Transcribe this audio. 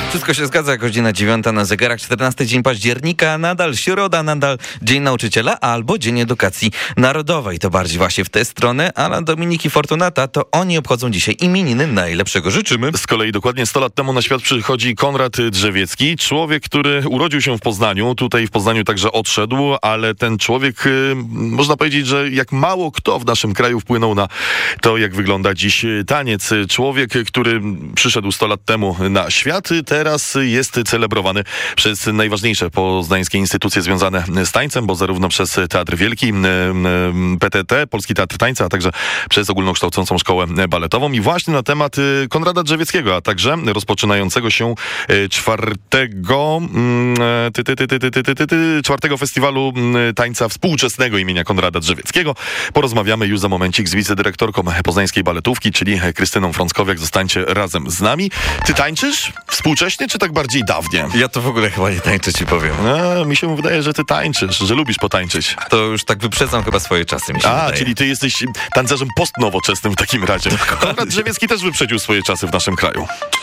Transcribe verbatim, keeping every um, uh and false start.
Wszystko się zgadza, godzina dziewiąta na zegarach, czternasty dzień października, nadal środa, nadal Dzień Nauczyciela albo Dzień Edukacji Narodowej. To bardziej właśnie w tę stronę, a Dominik i Fortunata to oni obchodzą dzisiaj imieniny. Najlepszego życzymy. Z kolei dokładnie sto lat temu na świat przychodzi Konrad Drzewiecki, człowiek, który urodził się w Poznaniu, tutaj w Poznaniu także odszedł, ale ten człowiek, można powiedzieć, że jak mało kto w naszym kraju wpłynął na to, jak wygląda dziś taniec. Człowiek, który przyszedł sto lat temu na świat, teraz jest celebrowany przez najważniejsze poznańskie instytucje związane z tańcem, bo zarówno przez Teatr Wielki, P T T, Polski Teatr Tańca, a także przez Ogólnokształcącą Szkołę Baletową. I właśnie na temat Konrada Drzewieckiego, a także rozpoczynającego się czwartego, ty, ty, ty, ty, ty, ty, ty, ty, czwartego festiwalu tańca współczesnego imienia Konrada Drzewieckiego porozmawiamy już za momencik z wicedyrektorką Poznańskiej Baletówki, czyli Krystyną Frąckowiak. Zostańcie razem z nami. Ty tańczysz współcześnie, czy tak bardziej dawnie? Ja to w ogóle chyba nie tańczę, ci powiem. A, mi się wydaje, że ty tańczysz, że lubisz potańczyć. To już tak wyprzedzam chyba swoje czasy, mi się A, wydaje. czyli ty jesteś tancerzem postnowoczesnym w takim razie. Konrad Drzewiecki też wyprzedził swoje czasy w naszym kraju.